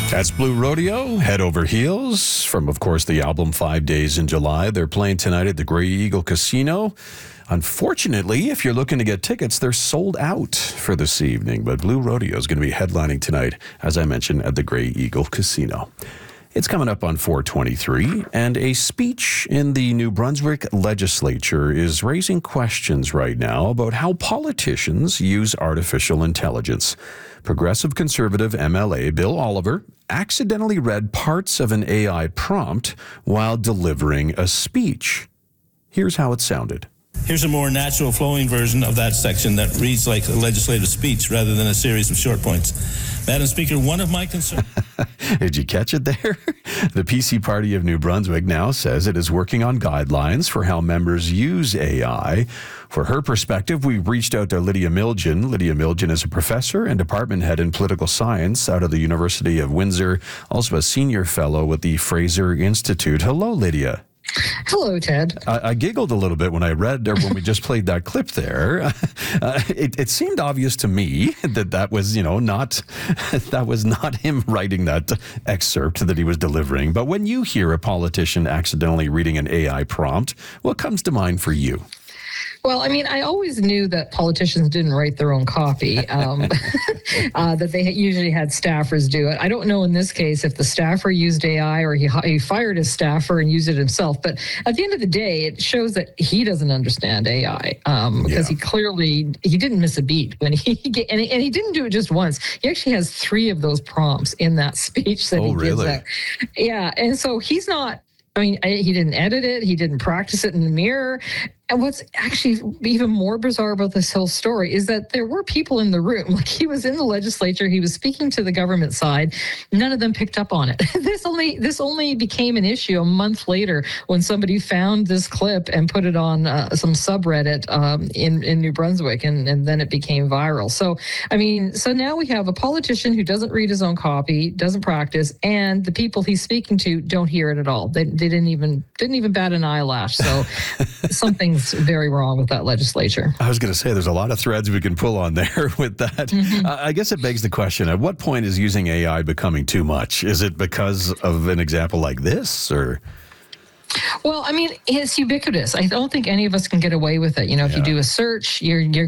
That's Blue Rodeo, Head Over Heels, from, of course, the album 5 Days in July. They're playing tonight at the Grey Eagle Casino. Unfortunately, if you're looking to get tickets, they're sold out for this evening. But Blue Rodeo is going to be headlining tonight, as I mentioned, at the Grey Eagle Casino. It's coming up on 4:23, and a speech in the New Brunswick legislature is raising questions right now about how politicians use artificial intelligence. Progressive Conservative MLA Bill Oliver accidentally read parts of an AI prompt while delivering a speech. Here's how it sounded. Here's a more natural flowing version of that section that reads like a legislative speech rather than a series of short points. Madam Speaker, one of my concerns... Did you catch it there? The PC Party of New Brunswick now says it is working on guidelines for how members use AI. For her perspective, we reached out to Lydia Milgen. Lydia Milgen is a professor and department head in political science out of the University of Windsor, also a senior fellow with the Fraser Institute. Hello, Lydia. Hello, Ted. I giggled a little bit when I read, or when we just played that clip there. It seemed obvious to me that was, that was not him writing that excerpt that he was delivering. But when you hear a politician accidentally reading an AI prompt, what comes to mind for you? Well, I mean, I always knew that politicians didn't write their own copy, that they usually had staffers do it. I don't know in this case if the staffer used AI or he fired his staffer and used it himself. But at the end of the day, it shows that he doesn't understand AI because he didn't miss a beat when he didn't do it just once. He actually has 3 of those prompts in that speech that he gives out. Yeah, and so he's not. I mean, he didn't edit it. He didn't practice it in the mirror. And what's actually even more bizarre about this whole story is that there were people in the room. Like, he was in the legislature. He was speaking to the government side. None of them picked up on it. This only became an issue a month later when somebody found this clip and put it on some subreddit in New Brunswick, and then it became viral. So, I mean, so now we have a politician who doesn't read his own copy, doesn't practice, and the people he's speaking to don't hear it at all. They didn't even bat an eyelash. So something's very wrong with that legislature. I was going to say, there's a lot of threads we can pull on there with that. I guess it begs the question, at what point is using AI becoming too much? Is it because of an example like this, or... Well, I mean, it's ubiquitous. I don't think any of us can get away with it. If you do a search, you're